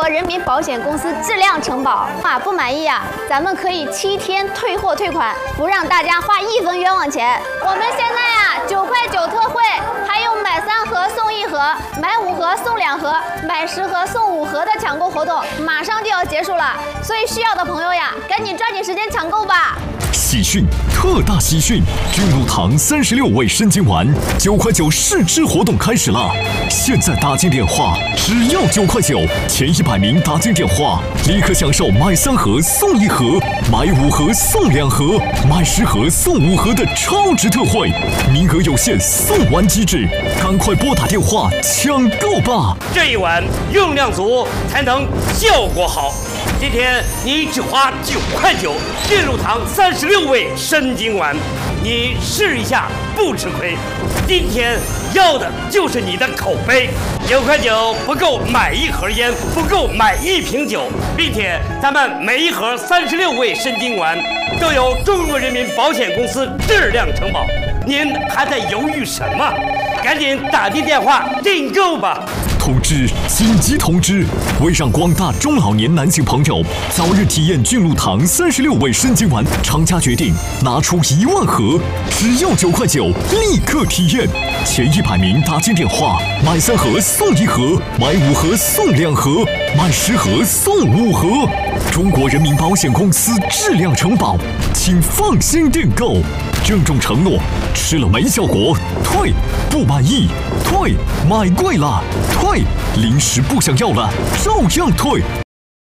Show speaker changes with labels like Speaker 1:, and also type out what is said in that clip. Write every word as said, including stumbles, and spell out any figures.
Speaker 1: 国人民保险公司质量承保啊，不满意啊，咱们可以七天退货退款，不让大家花一分冤枉钱。我们现在呀，九块九特惠，还有买三盒送一盒，买五盒送两盒，买十盒送五盒的抢购活动，马上就要结束了，所以需要的朋友呀，赶紧抓紧时间抢购吧。
Speaker 2: 喜讯，特大喜讯！菌乳堂三十六味生津丸九块九试吃活动开始了，现在打进电话只要九块九，前一百名打进电话立刻享受买三盒送一盒，买五盒送两盒，买十盒送五盒的超值特惠，名额有限，送完即止，赶快拨打电话抢购吧！
Speaker 3: 这一碗用量足才能效果好。 今天你只花九块九，菌乳堂三十六味生津丸，你试一下不吃亏。今天要的就是你的口碑，九块九不够买一盒烟，不够买一瓶酒，并且咱们每一盒三十六味生津丸都由中国人民保险公司质量承保。您还在犹豫什么？赶紧打进电话订购吧！
Speaker 2: 通知！紧急通知！为让广大中老年男性朋友早日体验菌乳堂三十六味生津丸，厂家决定拿出一万盒，只要九块九，立刻体验。前一百名打进电话，买三盒送一盒，买五盒送两盒，买十盒送五盒。中国人民保险公司质量承保，请放心订购。郑重承诺：吃了没效果，退；不满意，退；买贵了，退。 零食不想要了，照样退。